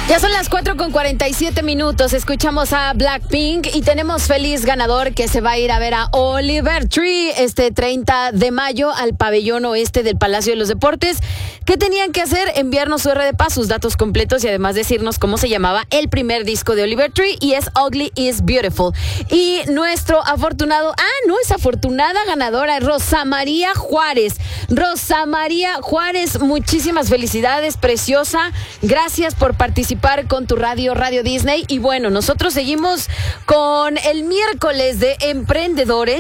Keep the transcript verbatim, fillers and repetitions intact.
Ya son las cuatro con cuarenta y siete minutos, escuchamos a Blackpink y tenemos feliz ganador que se va a ir a ver a Oliver Tree este treinta de mayo al pabellón oeste del Palacio de los Deportes. ¿Qué tenían que hacer? Enviarnos su R de Paz, sus datos completos y además decirnos cómo se llamaba el primer disco de Oliver Tree y es Ugly is Beautiful. Y nuestro afortunado, ah, no es afortunada ganadora, es Rosa María Juárez. Rosa María Juárez, muchísimas felicidades, preciosa. Gracias por participar con tu radio, Radio Disney. Y bueno, nosotros seguimos con el miércoles de emprendedores.